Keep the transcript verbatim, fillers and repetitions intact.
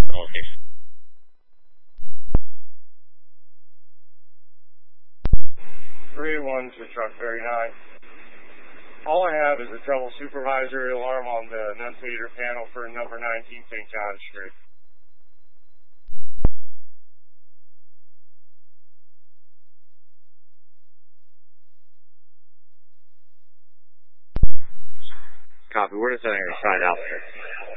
Okay. three one to truck thirty-nine. All I have is a trouble supervisory alarm on the annunciator panel for number nineteen Saint John Street. Copy. We're just setting our side out there.